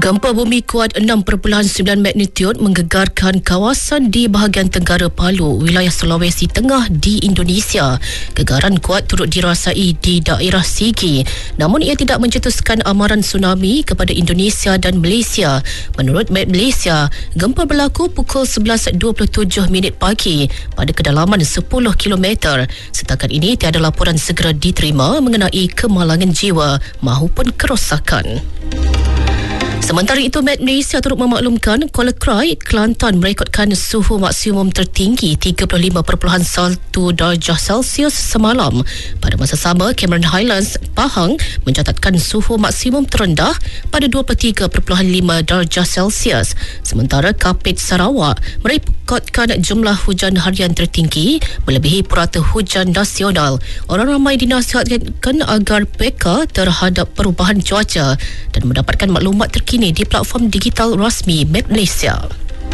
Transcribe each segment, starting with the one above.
Gempa bumi kuat 6.9 magnitude menggegarkan kawasan di bahagian tenggara Palu, wilayah Sulawesi Tengah di Indonesia. Gegaran kuat turut dirasai di daerah Sigi, namun ia tidak mencetuskan amaran tsunami kepada Indonesia dan Malaysia. Menurut Met Malaysia, gempa berlaku pukul 11.27 pagi pada kedalaman 10 km. Setakat ini tiada laporan segera diterima mengenai kemalangan jiwa maupun kerosakan. Sementara itu, Met Malaysia turut memaklumkan Kuala Krai, Kelantan merekodkan suhu maksimum tertinggi 35.1 darjah Celsius semalam. Pada masa sama, Cameron Highlands, Pahang mencatatkan suhu maksimum terendah pada 23.5 darjah Celsius. Sementara Kapit, Sarawak merekodkan jumlah hujan harian tertinggi melebihi purata hujan nasional. Orang ramai dinasihatkan agar peka terhadap perubahan cuaca dan mendapatkan maklumat terkini di platform digital rasmi Met Malaysia.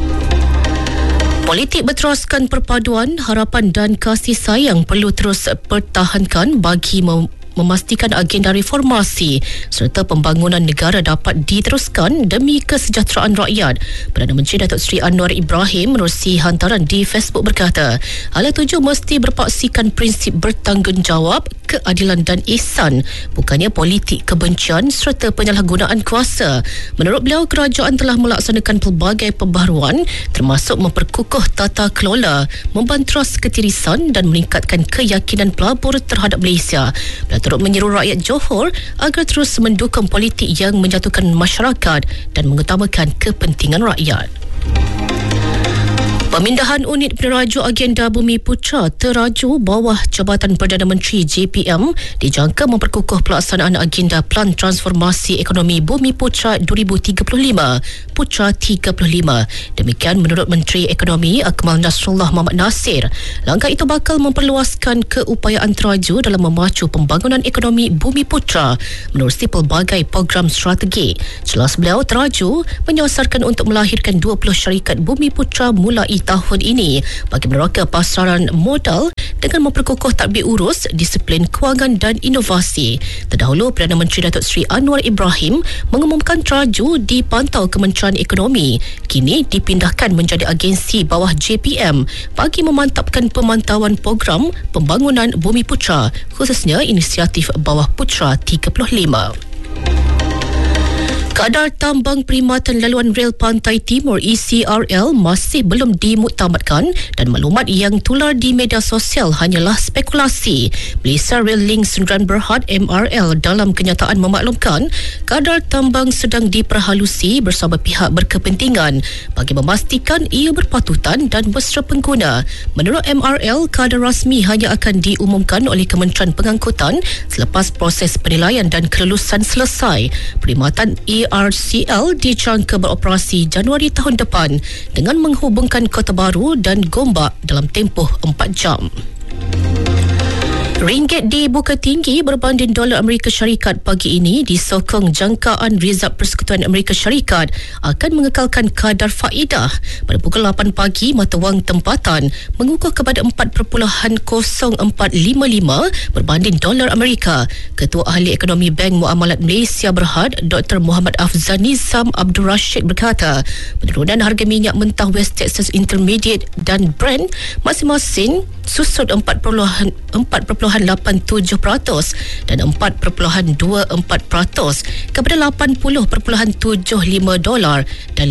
Politik berteraskan perpaduan, harapan dan kasih sayang perlu terus pertahankan bagi memastikan agenda reformasi serta pembangunan negara dapat diteruskan demi kesejahteraan rakyat. Perdana Menteri Datuk Seri Anwar Ibrahim menerusi hantaran di Facebook berkata, hala tuju mesti berpaksikan prinsip bertanggungjawab, keadilan dan ihsan, bukannya politik kebencian serta penyalahgunaan kuasa. Menurut beliau, kerajaan telah melaksanakan pelbagai pembaharuan termasuk memperkukuh tata kelola, membanteras ketirisan dan meningkatkan keyakinan pelabur terhadap Malaysia. Beliau turut menyeru rakyat Johor agar terus mendukung politik yang menjatuhkan masyarakat dan mengutamakan kepentingan rakyat. Pemindahan unit penerajuk agenda Bumi Putra teraju bawah Jabatan Perdana Menteri JPM dijangka memperkukuh pelaksanaan agenda Plan Transformasi Ekonomi Bumi Putra 2035, Putra 35. Demikian menurut Menteri Ekonomi Akmal Nasrullah Mohamad Nasir. Langkah itu bakal memperluaskan keupayaan teraju dalam memacu pembangunan ekonomi Bumi Putra menerusi pelbagai program strategi. Jelas beliau, teraju menyasarkan untuk melahirkan 20 syarikat Bumi Putra mulai tahun ini bagi meroka pasaran modal dengan memperkukuh tadbir urus, disiplin kewangan dan inovasi. Terdahulu, Perdana Menteri Datuk Seri Anwar Ibrahim mengumumkan teraju dipantau Kementerian Ekonomi kini dipindahkan menjadi agensi bawah JPM bagi memantapkan pemantauan program pembangunan Bumi Putra, khususnya inisiatif bawah Putra 35. Kadar tambang perkhidmatan laluan rel Pantai Timur ECRL masih belum dimuktamadkan dan maklumat yang tular di media sosial hanyalah spekulasi. Malaysia Rail Link Sundaran Berhad MRL dalam kenyataan memaklumkan kadar tambang sedang diperhalusi bersama pihak berkepentingan bagi memastikan ia berpatutan dan mesra pengguna. Menurut MRL, kadar rasmi hanya akan diumumkan oleh Kementerian Pengangkutan selepas proses penilaian dan kelulusan selesai. Perkhidmatan RCL dijangka beroperasi Januari tahun depan dengan menghubungkan Kota Baru dan Gombak dalam tempoh 4 jam. Ringgit dibuka tinggi berbanding dolar Amerika Syarikat pagi ini disokong jangkaan Rizab Persekutuan Amerika Syarikat akan mengekalkan kadar faedah. Pada pukul 8 pagi, mata wang tempatan mengukuh kepada 4.0455 berbanding dolar Amerika. Ketua Ahli Ekonomi Bank Muamalat Malaysia Berhad, Dr. Muhammad Afzal Nizam Abdul Rashid berkata, penurunan harga minyak mentah West Texas Intermediate dan Brent masing-masing susut 4.87% dan 4.24% kepada $80.75 dan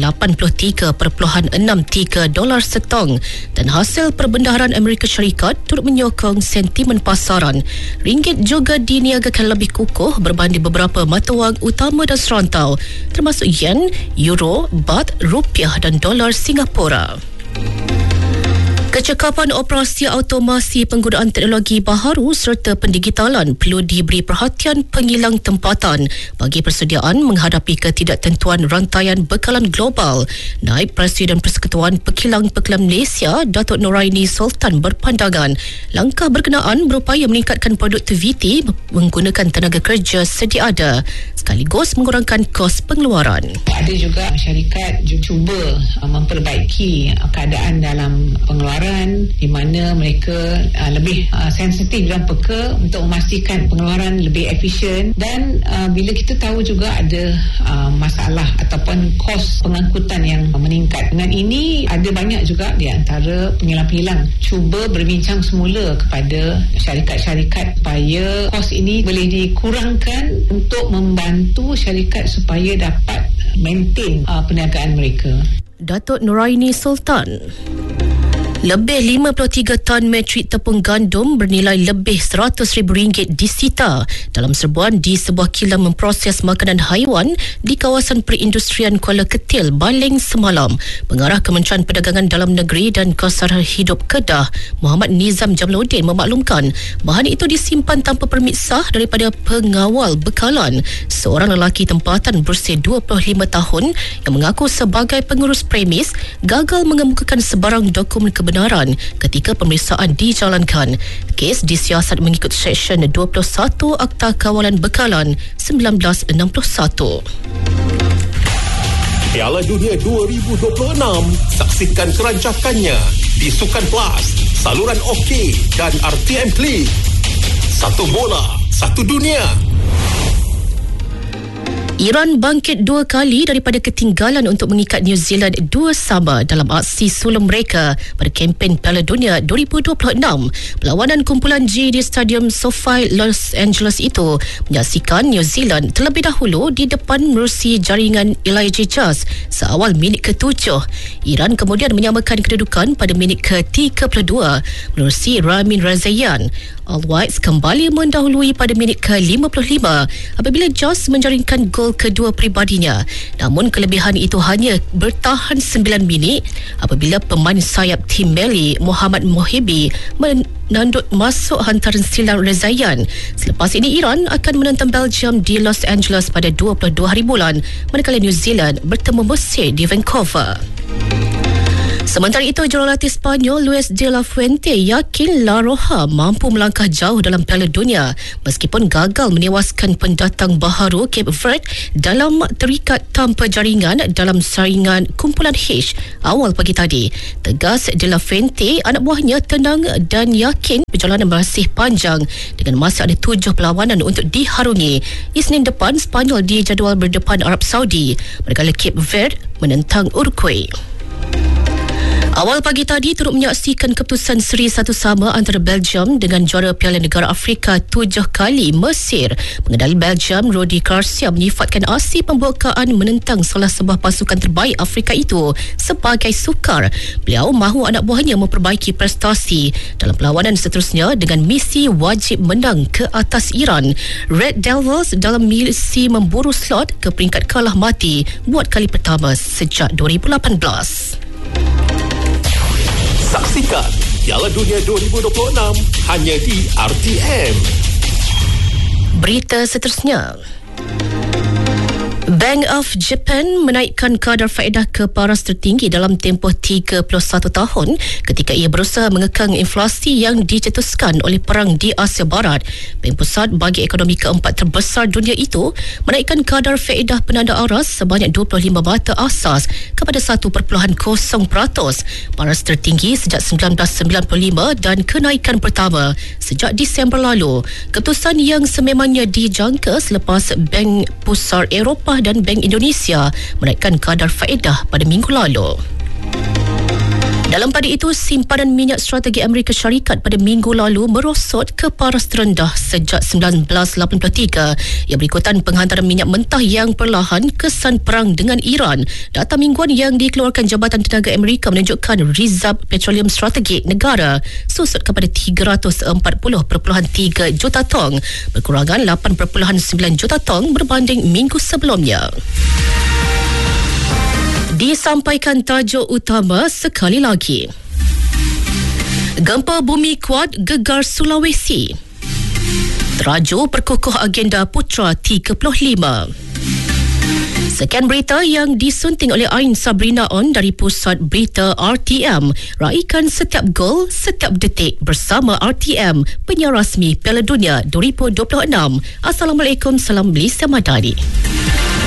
$83.63 setong, dan hasil perbendaharaan Amerika Syarikat turut menyokong sentimen pasaran. Ringgit juga diniagakan lebih kukuh berbanding beberapa mata wang utama dan serantau termasuk yen, euro, baht, rupiah dan dolar Singapura. Kecekapan operasi automasi penggunaan teknologi baharu serta pendigitalan perlu diberi perhatian pengilang tempatan bagi persediaan menghadapi ketidaktentuan rantaian bekalan global. Naib Presiden Persekutuan Pekilang-Pekilang Malaysia, Datuk Noraini Sultan berpandangan langkah berkenaan berupaya meningkatkan produktiviti menggunakan tenaga kerja sedia ada sekaligus mengurangkan kos pengeluaran. Ada juga syarikat cuba memperbaiki keadaan dalam pengeluaran pengeluaran, di mana mereka lebih sensitif dan peka untuk memastikan pengeluaran lebih efisien. Dan bila kita tahu juga ada masalah ataupun kos pengangkutan yang meningkat, dengan ini ada banyak juga di antara pengilang-pengilang cuba berbincang semula kepada syarikat-syarikat supaya kos ini boleh dikurangkan untuk membantu syarikat supaya dapat maintain perniagaan mereka. Datuk Nuraini Sultan. Lebih 53 ton metrik tepung gandum bernilai lebih RM100,000 disita dalam serbuan di sebuah kilang memproses makanan haiwan di kawasan perindustrian Kuala Ketil, Baling semalam. Pengarah Kementerian Perdagangan Dalam Negeri dan Kesedaran Hidup Kedah, Muhammad Nizam Jamaluddin memaklumkan bahan itu disimpan tanpa permit sah daripada pengawal bekalan, seorang lelaki tempatan berusia 25 tahun yang mengaku sebagai pengurus premis gagal mengemukakan sebarang dokumen kebenaran ketika pemeriksaan dijalankan. Kes disiasat mengikut Seksyen 21 Akta Kawalan Bekalan 1961. Piala Dunia 2026, saksikan kerancakannya di Sukan Plus, saluran OK dan RTM Klik. Satu bola, satu dunia. Iran bangkit 2 kali daripada ketinggalan untuk mengikat New Zealand 2-2 dalam aksi sulung mereka pada kempen Piala Dunia 2026. Perlawanan kumpulan G di Stadium SoFi Los Angeles itu menyaksikan New Zealand terlebih dahulu di depan menerusi jaringan Elijah Jazz seawal minit ke-7. Iran kemudian menyamakan kedudukan pada minit ke-32 menerusi Ramin Rezaeian. All Whites kembali mendahului pada minit ke-55 apabila Jazz menjaringkan gol kedua peribadinya. Namun kelebihan itu hanya bertahan 9 minit apabila pemain sayap tim Mali Muhammad Mohibi menandut masuk hantaran silang Rezaeian. Selepas ini Iran akan menentang Belgium di Los Angeles pada 22 hari bulan, manakala New Zealand bertemu Mesir di Vancouver. Sementara itu, jurulatih Sepanyol Luis de la Fuente yakin La Roja mampu melangkah jauh dalam Piala Dunia meskipun gagal menewaskan pendatang baharu Cape Verde dalam terikat tanpa jaringan dalam saingan kumpulan H awal pagi tadi. Tegas de la Fuente, anak buahnya tenang dan yakin perjalanan masih panjang dengan masih ada 7 perlawanan untuk diharungi. Isnin depan, Sepanyol dijadual berdepan Arab Saudi, manakala Cape Verde menentang Uruguay. Awal pagi tadi turut menyaksikan keputusan seri 1-1 antara Belgium dengan juara Piala Negara Afrika 7 kali Mesir. Pengendali Belgium Rudi Garcia menyifatkan aksi pembukaan menentang salah sebuah pasukan terbaik Afrika itu sebagai sukar. Beliau mahu anak buahnya memperbaiki prestasi dalam perlawanan seterusnya dengan misi wajib menang ke atas Iran. Red Devils dalam misi memburu slot ke peringkat kalah mati buat kali pertama sejak 2018. Saksikan Piala Dunia 2026 hanya di RTM. Berita seterusnya. Bank of Japan menaikkan kadar faedah ke paras tertinggi dalam tempoh 31 tahun ketika ia berusaha mengekang inflasi yang dicetuskan oleh perang di Asia Barat. Bank Pusat bagi ekonomi keempat terbesar dunia itu menaikkan kadar faedah penanda aras sebanyak 25 mata asas kepada 1.0%, paras tertinggi sejak 1995 dan kenaikan pertama sejak Disember lalu. Keputusan yang sememangnya dijangka selepas Bank Pusat Eropah dan Bank Indonesia menaikkan kadar faedah pada minggu lalu. Dalam pada itu, simpanan minyak strategi Amerika Syarikat pada minggu lalu merosot ke paras terendah sejak 1983 yang berikutan penghantaran minyak mentah yang perlahan kesan perang dengan Iran. Data mingguan yang dikeluarkan Jabatan Tenaga Amerika menunjukkan Reserve Petroleum Strategik negara susut kepada 340.3 juta tong, berkurangan 8.9 juta tong berbanding minggu sebelumnya. Disampaikan tajuk utama sekali lagi. Gempa bumi kuat gegar Sulawesi. Teraju perkukuh agenda Putra 35. Sekian berita yang disunting oleh Ain Sabrina On dari Pusat Berita RTM. Raikan setiap gol, setiap detik bersama RTM, penyiar rasmi Piala Dunia 2026. Assalamualaikum, salam Malaysia Madani.